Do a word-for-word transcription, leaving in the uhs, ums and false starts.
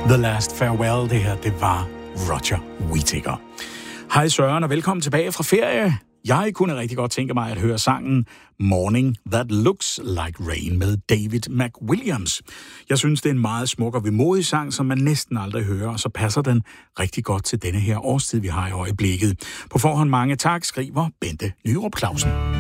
The Last Farewell. Det her, det var Roger Whittaker. Hej Søren, og velkommen tilbage fra ferie. Jeg kunne rigtig godt tænke mig at høre sangen Morning That Looks Like Rain med David McWilliams. Jeg synes, det er en meget smuk og vemodig sang, som man næsten aldrig hører, og så passer den rigtig godt til denne her årstid, vi har i øjeblikket. På forhånd mange tak, skriver Bente Nyrup Clausen.